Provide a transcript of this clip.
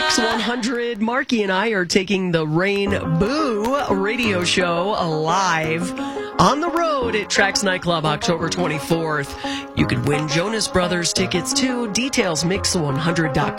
Mix 100. Marky and I are taking the Rainbow radio show live on the road at Trax Nightclub October 24th. You could win Jonas Brothers tickets too. Details mix100.com.